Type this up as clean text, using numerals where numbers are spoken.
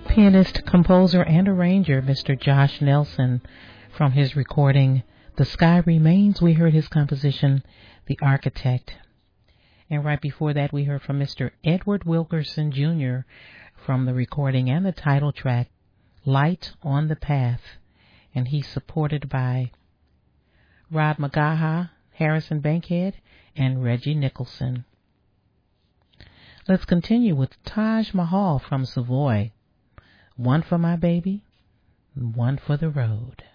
Pianist, composer, and arranger Mr. Josh Nelson. From his recording The Sky Remains, we heard his composition The Architect. And right before that, we heard from Mr. Edward Wilkerson Jr. from the recording and the title track Light on the Path. And he's supported by Rod Magaha, Harrison Bankhead, and Reggie Nicholson. Let's continue with Taj Mahal from Savoy. One for my baby, one for the road.